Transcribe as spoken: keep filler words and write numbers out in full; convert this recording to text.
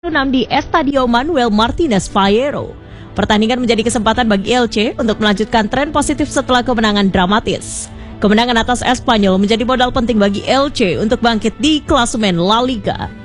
enam di Estadio Manuel Martinez Fierro. Pertandingan menjadi kesempatan bagi Elche untuk melanjutkan tren positif setelah kemenangan dramatis. Kemenangan atas Espanyol menjadi modal penting bagi Elche untuk bangkit di klasemen La Liga.